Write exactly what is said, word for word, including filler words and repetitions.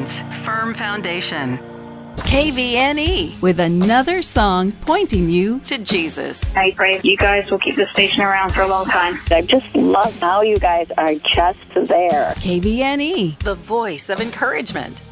Christians, firm foundation. K V N E with another song pointing you to Jesus. I pray you guys will keep this station around for a long time. I just love how you guys are just there. K V N E, The voice of encouragement.